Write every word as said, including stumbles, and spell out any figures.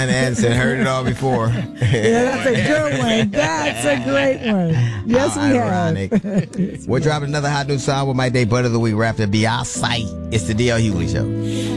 Brian Anderson. Heard it all before. Yeah, that's a good one. That's a great one. Yes, How we ironic. have. Yes, We're dropping another hot new song with my day butt of the week. Rap the Beyonce. It's the D L Hughley Show.